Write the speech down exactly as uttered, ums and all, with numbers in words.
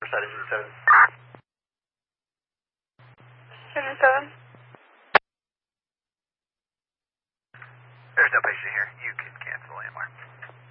Side is seven. seven seven. There's no patient here. You can cancel A M R.